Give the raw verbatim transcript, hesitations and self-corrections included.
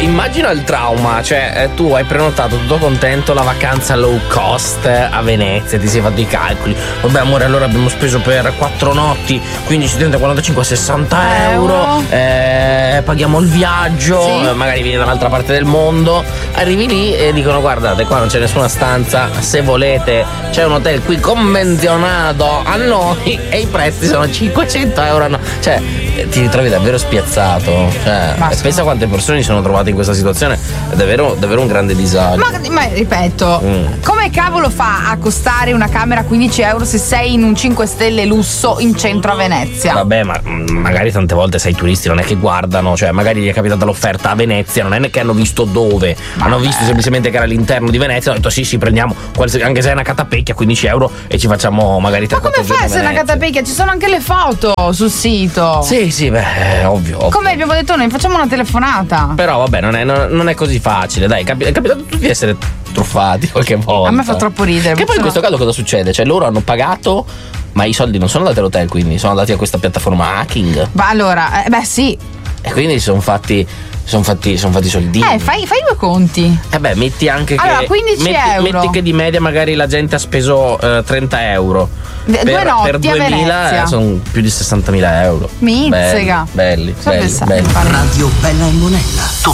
immagina il trauma, cioè eh, tu hai prenotato tutto contento la vacanza low cost a Venezia, ti sei fatto i calcoli. Vabbè amore, allora abbiamo speso per quattro notti quindici, trenta, quarantacinque, sessanta euro, eh, paghiamo il viaggio, Sì. eh, magari vieni dall'altra parte del mondo, arrivi lì e dicono guardate qua non c'è nessuna stanza, se volete c'è un hotel qui convenzionato a noi e i prezzi sono cinquecento euro, no. Cioè ti ritrovi davvero spiazzato, cioè, Ma e sì. pensa quante persone si sono trovate in questa situazione, è davvero, davvero un grande disagio. Ma, ma ripeto, Mm. come cavolo fa a costare una camera quindici euro se sei in un cinque stelle lusso in centro a Venezia? Vabbè, ma mm, magari tante volte sai, i turisti non è che guardano, cioè magari gli è capitata l'offerta a Venezia, non è che hanno visto dove, hanno visto semplicemente che era all'interno di Venezia, hanno detto sì sì prendiamo, quals- anche se è una catapecchia, quindici euro e ci facciamo magari tre Ma come quattro fai a giorni a essere una Venezia. catapecchia? Ci sono anche le foto sul sito. Sì sì, beh, ovvio, ovvio. Come abbiamo detto noi, facciamo una telefonata. Però vabbè, non è, non, non è così facile, dai, capi- è capitato a tutti di essere truffati qualche volta. A me fa troppo ridere. Che poi in sono- questo caso cosa succede? Cioè loro hanno pagato, ma i soldi non sono andati all'hotel, quindi sono andati a questa piattaforma hacking. Ma allora, eh, beh sì. E quindi si sono fatti. Sono fatti, son fatti soldini. Eh, fai, fai due conti. Eh beh, metti anche che. Allora, quindici metti, euro. metti che di media magari la gente ha speso eh, trenta euro. Due per, notti per a duemila Venezia. sono più di sessantamila euro. Mizzega. Belli, belli, Sto belli, pensando, belli. fare- Radio Bella e Monella. Tutto